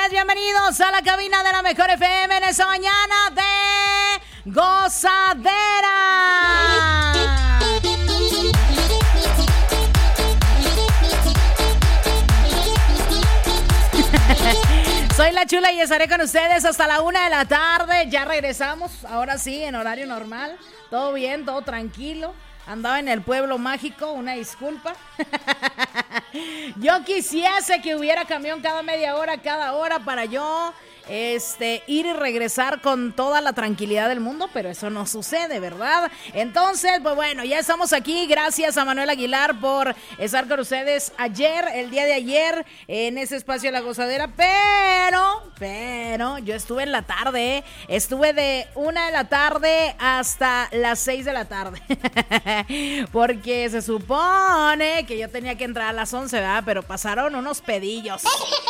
tardes, bienvenidos a la cabina de la Mejor FM en esa mañana de gozadera. Soy la Chula y estaré con ustedes hasta la 1 de la tarde. Ya regresamos, ahora sí, en horario normal. Todo bien, todo tranquilo. Andaba en el pueblo mágico, una disculpa. Yo quisiese que hubiera camión cada media hora, cada hora para yo ir y regresar con toda la tranquilidad del mundo, pero eso no sucede, ¿verdad? Entonces, pues bueno, ya estamos aquí. Gracias a Manuel Aguilar por estar con ustedes el día de ayer, en ese espacio de la gozadera, pero yo estuve en la tarde, estuve de 1 de la tarde hasta las 6 de la tarde, porque se supone que yo tenía que entrar a las 11, ¿verdad? Pero pasaron unos pedillos.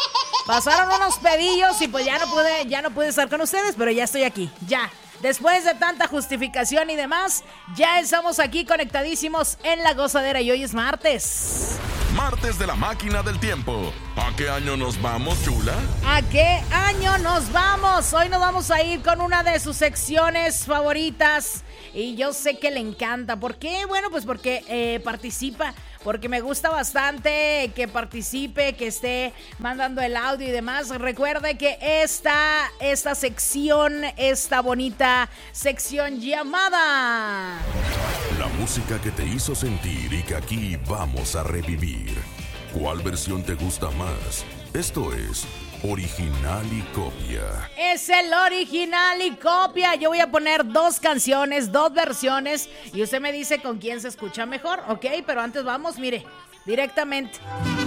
Y pues ya no pude estar con ustedes, pero ya estoy aquí, ya. Después de tanta justificación y demás, ya estamos aquí conectadísimos en la gozadera y hoy es martes. Martes de la máquina del tiempo. ¿A qué año nos vamos, Chula? ¿A qué año nos vamos? Hoy nos vamos a ir con una de sus secciones favoritas y yo sé que le encanta. ¿Por qué? Bueno, pues porque participa. Porque me gusta bastante que participe, que esté mandando el audio y demás. Recuerde que esta sección, esta bonita sección llamada la música que te hizo sentir y que aquí vamos a revivir. ¿Cuál versión te gusta más? Esto es Original y Copia. Es el Original y Copia. Yo voy a poner 2 canciones, 2 versiones y usted me dice con quién se escucha mejor, ¿ok? Pero antes vamos, mire, directamente